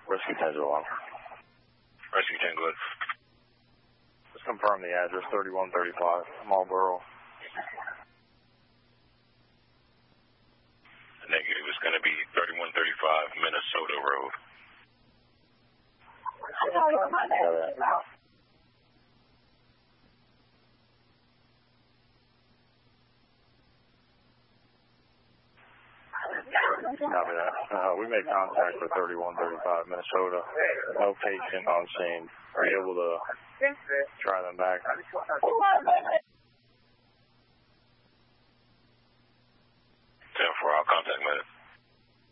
Rescue 10's along. Rescue 10, good. Just confirm the address, 3135 Marlboro. Negative. It's going to be 3135 Minnesota Road. Copy that. We made contact with 3135 Minnesota. No patient on scene. Are you able to try them back? 10-4, I'll contact med.